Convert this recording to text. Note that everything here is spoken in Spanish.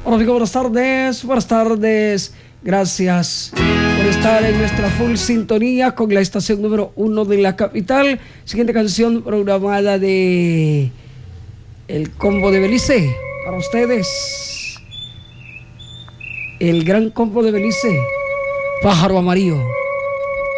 Hola, amigo, buenas tardes, buenas tardes. Gracias por estar en nuestra full sintonía con la estación número 1 de la capital. Siguiente canción programada de El Combo de Belice. Para ustedes, el gran Combo de Belice, Pájaro Amarillo.